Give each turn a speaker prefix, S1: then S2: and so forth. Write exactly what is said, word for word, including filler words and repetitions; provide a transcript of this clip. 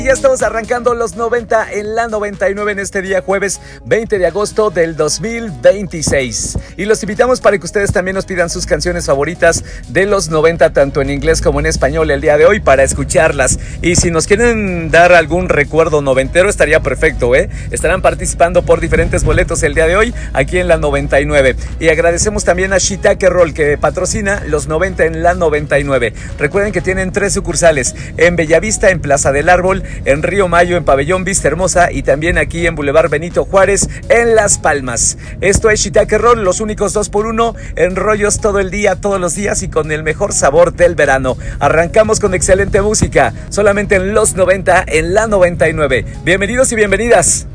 S1: Ya estamos arrancando los noventa en la noventa y nueve en este día jueves veinte de agosto del dos mil veintiséis. Y los invitamos para que ustedes también nos pidan sus canciones favoritas de los noventa, tanto en inglés como en español el día de hoy, para escucharlas. Y si nos quieren dar algún recuerdo noventero, estaría perfecto, ¿eh? Estarán participando por diferentes boletos el día de hoy aquí en la noventa y nueve. Y agradecemos también a Shiitake Roll, que patrocina los noventa en la noventa y nueve. Recuerden que tienen tres sucursales: en Bellavista, en Plaza del Árbol, en Río Mayo, en Pabellón Vista Hermosa, y también aquí en Boulevard Benito Juárez, en Las Palmas. Esto es Shiitake Roll, los únicos dos por uno en rollos todo el día, todos los días, y con el mejor sabor del verano. Arrancamos con excelente música, solamente en los noventa en la noventa y nueve. Bienvenidos y bienvenidas.